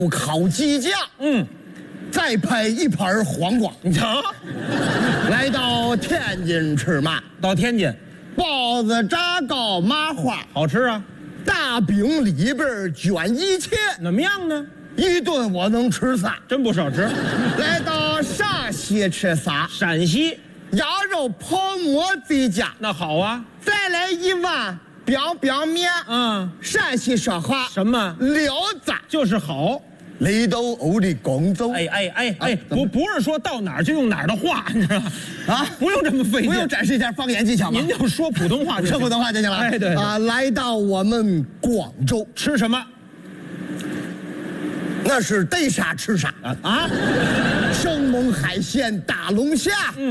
烤鸡架，再配一盘黄瓜。 你瞧， 来到天津吃嘛， 到天津包子、炸糕、麻花， 好吃啊， 大饼里边卷一切， 怎么样呢？ 一顿我能吃仨。 真不少吃。 来到陕西吃啥？ 陕西鸭肉泡馍最佳。 那好啊， 再来一碗biang面。陕西说话什么聊子就是好。 雷斗欧的工作。 不是说到哪儿就用哪儿的话，你知道吗？啊，不用这么费劲， 不用展示一下方言技巧吗？ 您就说普通话就行， 说普通话就行了。 哎，对啊，来到我们广州吃什么？ 那是逮啥吃啥啊！生猛海鲜、大龙虾。